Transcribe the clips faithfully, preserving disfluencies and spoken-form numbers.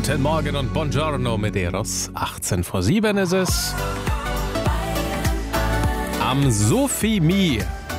Guten Morgen und Buongiorno, Medeiros. achtzehn vor sieben ist es. Am Sophie-Mi.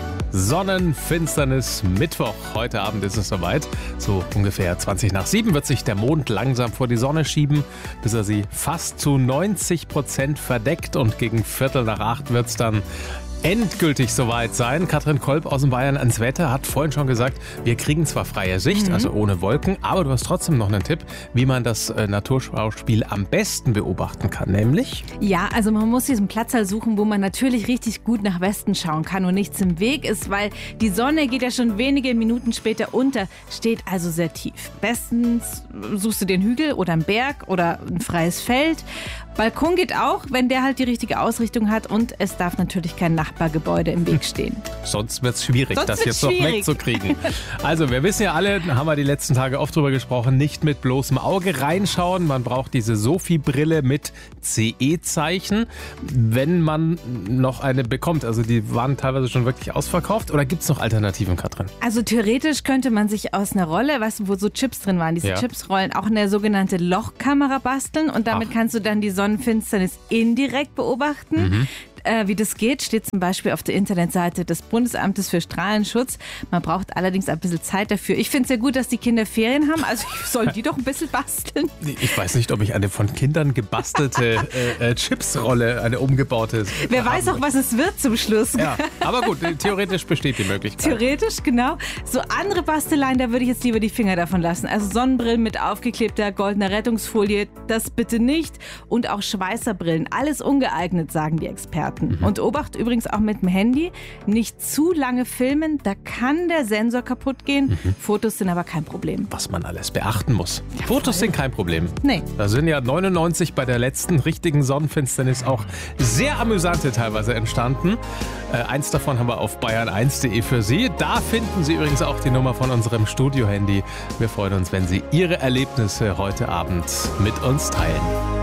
Sonnenfinsternis Mittwoch. Heute Abend ist es soweit. So ungefähr zwanzig nach sieben wird sich der Mond langsam vor die Sonne schieben, bis er sie fast zu neunzig Prozent verdeckt. Und gegen Viertel nach acht wird es dann endgültig soweit sein. Katrin Kolb aus dem Bayern ans Wetter hat vorhin schon gesagt, wir kriegen zwar freie Sicht, mhm. also ohne Wolken, aber du hast trotzdem noch einen Tipp, wie man das äh, Naturschauspiel am besten beobachten kann, nämlich? Ja, also man muss diesen Platz halt suchen, wo man natürlich richtig gut nach Westen schauen kann und nichts im Weg ist, weil die Sonne geht ja schon wenige Minuten später unter, steht also sehr tief. Bestens suchst du den Hügel oder einen Berg oder ein freies Feld. Balkon geht auch, wenn der halt die richtige Ausrichtung hat, und es darf natürlich kein Nachbargebäude im Weg stehen. Sonst wird es schwierig, Sonst das wird's jetzt schwierig. noch wegzukriegen. Also wir wissen ja alle, haben wir die letzten Tage oft drüber gesprochen, nicht mit bloßem Auge reinschauen. Man braucht diese Sophie-Brille mit C E-Zeichen, wenn man noch eine bekommt. Also die waren teilweise schon wirklich ausverkauft. Oder gibt es noch Alternativen, Katrin? Also theoretisch könnte man sich aus einer Rolle, weißt du, wo so Chips drin waren, diese Ja. Chipsrollen, auch eine sogenannte Lochkamera basteln, und damit Ach. kannst du dann die Sonnenfinsternis indirekt beobachten. Mhm. Äh, wie das geht, steht zum Beispiel auf der Internetseite des Bundesamtes für Strahlenschutz. Man braucht allerdings ein bisschen Zeit dafür. Ich finde es sehr gut, dass die Kinder Ferien haben, also sollen die doch ein bisschen basteln. Ich weiß nicht, ob ich eine von Kindern gebastelte äh, äh, Chipsrolle, eine umgebaute... Wer weiß auch, was es wird zum Schluss. Ja, aber gut, theoretisch besteht die Möglichkeit. Theoretisch, genau. So andere Basteleien, da würde ich jetzt lieber die Finger davon lassen. Also Sonnenbrillen mit aufgeklebter goldener Rettungsfolie, das bitte nicht. Und auch Schweißerbrillen, alles ungeeignet, sagen die Experten. Mhm. Und Obacht übrigens auch mit dem Handy, nicht zu lange filmen, da kann der Sensor kaputt gehen. Mhm. Fotos sind aber kein Problem. Was man alles beachten muss. Ja, Fotos sind kein Problem. Nee. Da sind ja neunundneunzig bei der letzten richtigen Sonnenfinsternis auch sehr amüsante teilweise entstanden. Äh, eins davon haben wir auf bayern eins punkt de für Sie. Da finden Sie übrigens auch die Nummer von unserem Studio-Handy. Wir freuen uns, wenn Sie Ihre Erlebnisse heute Abend mit uns teilen.